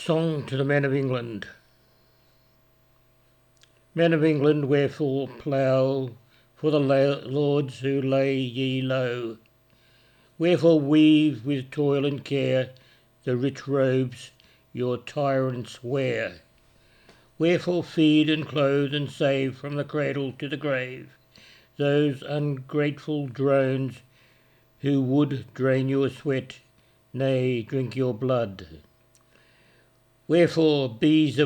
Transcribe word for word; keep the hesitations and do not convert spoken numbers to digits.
Song to the Men of England. Men of England, wherefore plough for the lords who lay ye low? Wherefore weave with toil and care the rich robes your tyrants wear? Wherefore feed and clothe and save from the cradle to the grave those ungrateful drones who would drain your sweat, nay, drink your blood? Wherefore, bees of